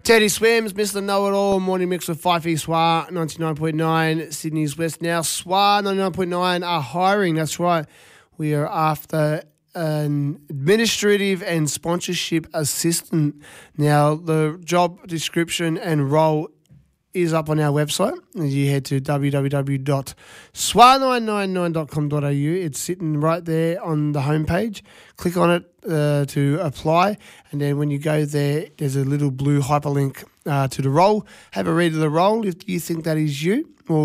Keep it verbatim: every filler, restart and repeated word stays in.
Teddy Swims, Mister Know-It-All, morning mix with Fife S W A, ninety-nine point nine, Sydney's West. Now, S W A ninety-nine point nine are hiring, that's right. We are after an administrative and sponsorship assistant. Now, the job description and role is up on our website. You head to w w w dot s w a nine nine nine dot com dot a u. It's sitting right there on the homepage. Click on it uh, to apply, and then when you go there, there's a little blue hyperlink uh, to the role. Have a read of the role. If you think that is you,